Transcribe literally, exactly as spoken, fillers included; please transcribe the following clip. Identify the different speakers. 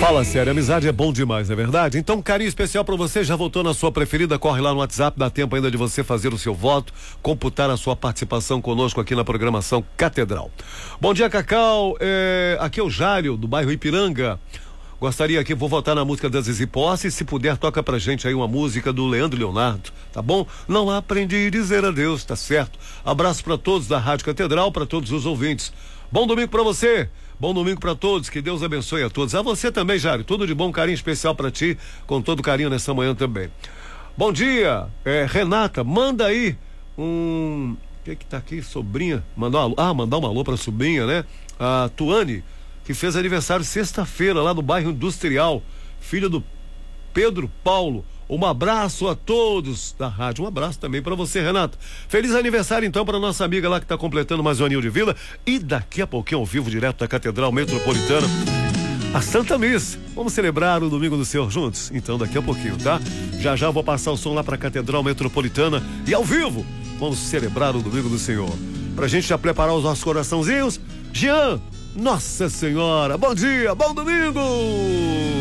Speaker 1: Fala sério, amizade é bom demais, não é verdade? Então, carinho especial pra você, já votou na sua preferida, corre lá no WhatsApp, dá tempo ainda de você fazer o seu voto, computar a sua participação conosco aqui na programação Catedral. Bom dia, Cacau, é, aqui é o Jário, do bairro Ipiranga. Gostaria aqui, vou votar na música da Zizi Posse, se puder, toca pra gente aí uma música do Leandro Leonardo, tá bom? Não aprendi a dizer adeus, tá certo? Abraço pra todos da Rádio Catedral, pra todos os ouvintes. Bom domingo pra você. Bom domingo pra todos, que Deus abençoe a todos. A você também, Jário, tudo de bom, carinho especial pra ti, com todo carinho nessa manhã também. Bom dia, é, Renata, manda aí um... O que que tá aqui, sobrinha? Mandar um alô, ah, mandar um alô pra sobrinha, né? A Tuane, que fez aniversário sexta-feira lá no bairro Industrial, filho do Pedro Paulo. Um abraço a todos da rádio, um abraço também para você, Renato. Feliz aniversário então para nossa amiga lá que está completando mais um aninho de vida, e daqui a pouquinho ao vivo direto da Catedral Metropolitana, a Santa Missa. Vamos celebrar o Domingo do Senhor juntos? Então daqui a pouquinho, tá? Já já vou passar o som lá para a Catedral Metropolitana e ao vivo vamos celebrar o Domingo do Senhor. Pra gente já preparar os nossos coraçãozinhos, Jean, Nossa Senhora, bom dia, bom domingo!